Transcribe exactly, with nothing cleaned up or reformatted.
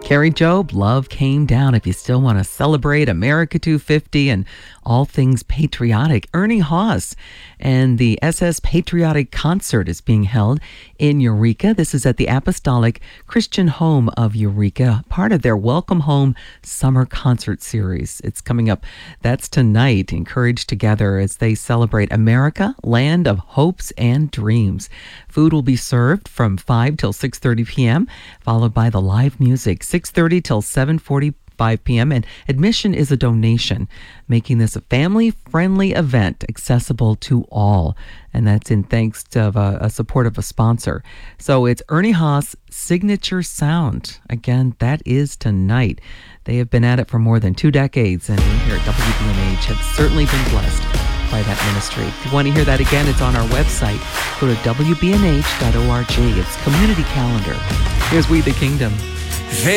Carrie Job, Love Came Down. If you still want to celebrate America two fifty and all things patriotic, Ernie Haas and the S S Patriotic Concert is being held in Eureka. This is at the Apostolic Christian Home of Eureka, part of their Welcome Home Summer Concert Series. It's coming up. That's tonight. Encouraged together as they celebrate America, land of hopes and dreams. Food will be served from five till six thirty p.m., followed by the live music, six thirty till seven forty-five p.m., and admission is a donation, making this a family-friendly event accessible to all. And that's in thanks to a, a support of a sponsor. So it's Ernie Haas Signature Sound. Again, that is tonight. They have been at it for more than two decades, and we here at W B N H have certainly been blessed by that ministry. If you want to hear that again, it's on our website. Go to W B N H dot org. It's Community Calendar. Here's We the Kingdom.